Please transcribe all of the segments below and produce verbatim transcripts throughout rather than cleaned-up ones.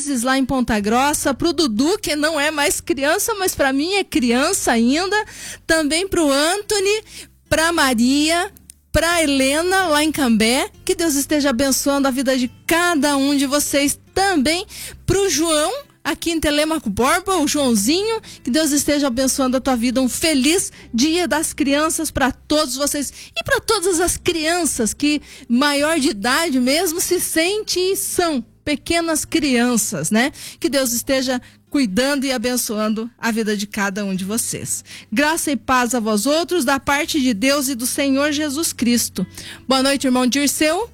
Isis lá em Ponta Grossa, pro Dudu, que não é mais criança, mas para mim é criança ainda, também pro Anthony, pra Maria, pra Helena lá em Cambé, que Deus esteja abençoando a vida de cada um de vocês, também pro João, aqui em Telêmaco Borba, o Joãozinho, que Deus esteja abençoando a tua vida. Um feliz Dia das Crianças para todos vocês e para todas as crianças que, maior de idade mesmo, se sentem e são pequenas crianças, né? Que Deus esteja cuidando e abençoando a vida de cada um de vocês. Graça e paz a vós outros, da parte de Deus e do Senhor Jesus Cristo. Boa noite, irmão Dirceu.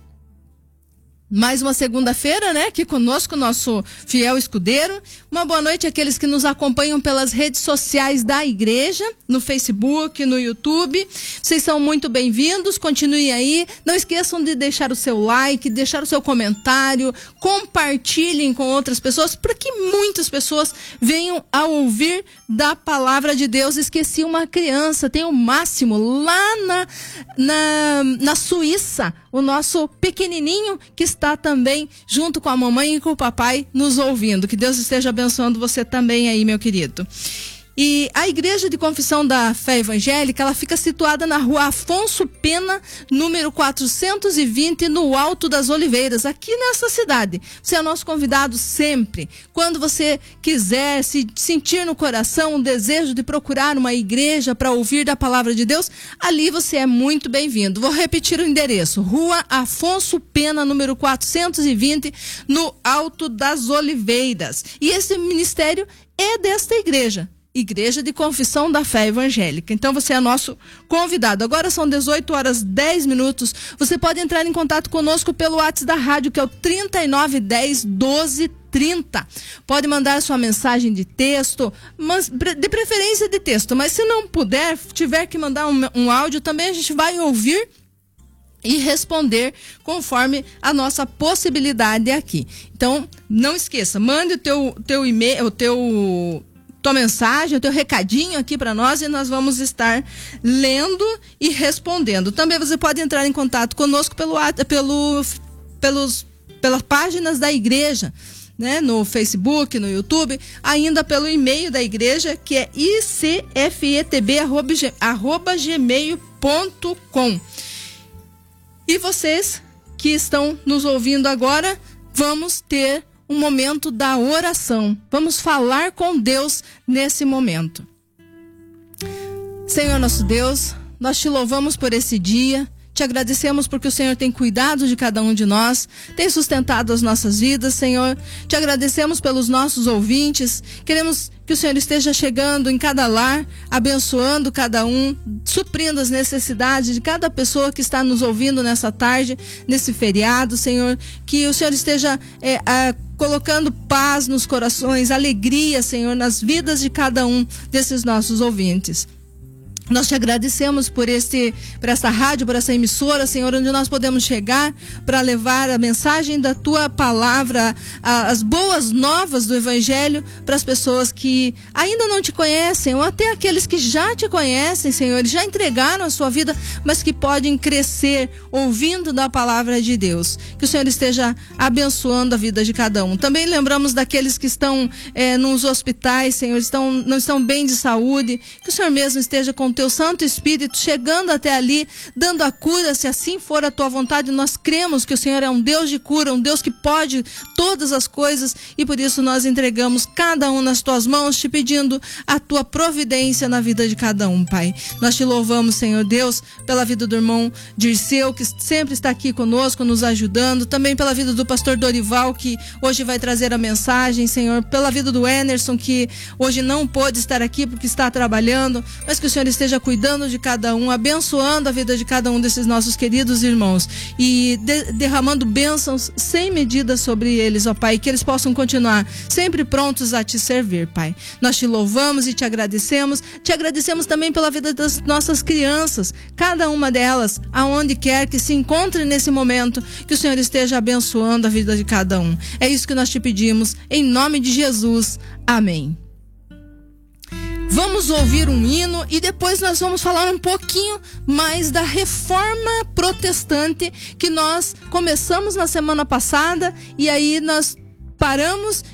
Mais uma segunda-feira, né? Aqui conosco, nosso fiel escudeiro. Uma boa noite àqueles que nos acompanham pelas redes sociais da igreja, no Facebook, no YouTube. Vocês são muito bem-vindos, continuem aí. Não esqueçam de deixar o seu like, deixar o seu comentário, compartilhem com outras pessoas, para que muitas pessoas venham a ouvir da palavra de Deus. Esqueci uma criança, tem o Máximo, lá na, na, na Suíça, o nosso pequenininho que está também junto com a mamãe e com o papai nos ouvindo. Que Deus esteja abençoando você também aí, meu querido. E a Igreja de Confissão da Fé Evangélica, ela fica situada na rua Afonso Pena, número quatrocentos e vinte, no Alto das Oliveiras, aqui nessa cidade. Você é nosso convidado sempre. Quando você quiser se sentir no coração um desejo de procurar uma igreja para ouvir da palavra de Deus, ali você é muito bem-vindo. Vou repetir o endereço: rua Afonso Pena, número quatrocentos e vinte, no Alto das Oliveiras. E esse ministério é desta igreja. Igreja de Confissão da Fé Evangélica. Então você é nosso convidado. Agora são dezoito horas e dez minutos. Você pode entrar em contato conosco pelo WhatsApp da rádio, que é o trinta e nove dez, doze trinta. Pode mandar sua mensagem de texto, mas de preferência de texto. Mas se não puder, tiver que mandar um, um áudio, também a gente vai ouvir e responder conforme a nossa possibilidade aqui. Então, não esqueça, mande o teu, teu e-mail, o teu... tua mensagem, o teu recadinho aqui para nós, e nós vamos estar lendo e respondendo. Também você pode entrar em contato conosco pelo, pelo, pelos, pelas páginas da igreja, né? No Facebook, no YouTube, ainda pelo e-mail da igreja, que é i c f e t b arroba gmail ponto com. E vocês que estão nos ouvindo agora, vamos ter um momento da oração. Vamos falar com Deus nesse momento. Senhor nosso Deus, nós te louvamos por esse dia. Te agradecemos porque o Senhor tem cuidado de cada um de nós, tem sustentado as nossas vidas, Senhor. Te agradecemos pelos nossos ouvintes. Queremos que o Senhor esteja chegando em cada lar, abençoando cada um, suprindo as necessidades de cada pessoa que está nos ouvindo nessa tarde, nesse feriado, Senhor. Que o Senhor esteja é, a, colocando paz nos corações, alegria, Senhor, nas vidas de cada um desses nossos ouvintes. Nós te agradecemos por, esse, por essa rádio, por essa emissora, Senhor, onde nós podemos chegar para levar a mensagem da tua palavra, a, as boas novas do Evangelho para as pessoas que ainda não te conhecem, ou até aqueles que já te conhecem, Senhor, já entregaram a sua vida, mas que podem crescer ouvindo da palavra de Deus. Que o Senhor esteja abençoando a vida de cada um. Também lembramos daqueles que estão é, nos hospitais, Senhor, estão, não estão bem de saúde, que o Senhor mesmo esteja com teu Santo Espírito chegando até ali, dando a cura, se assim for a tua vontade. Nós cremos que o Senhor é um Deus de cura, um Deus que pode todas as coisas, e por isso nós entregamos cada um nas tuas mãos, te pedindo a tua providência na vida de cada um, Pai. Nós te louvamos, Senhor Deus, pela vida do irmão Dirceu, que sempre está aqui conosco, nos ajudando, também pela vida do pastor Dorival, que hoje vai trazer a mensagem, Senhor, pela vida do Enerson, que hoje não pôde estar aqui porque está trabalhando, mas que o Senhor esteja esteja cuidando de cada um, abençoando a vida de cada um desses nossos queridos irmãos e de, derramando bênçãos sem medida sobre eles, ó Pai, que eles possam continuar sempre prontos a te servir, Pai. Nós te louvamos e te agradecemos, te agradecemos também pela vida das nossas crianças, cada uma delas, aonde quer que se encontre nesse momento, que o Senhor esteja abençoando a vida de cada um. É isso que nós te pedimos, em nome de Jesus. Amém. Vamos ouvir um hino e depois nós vamos falar um pouquinho mais da reforma protestante que nós começamos na semana passada, e aí nós paramos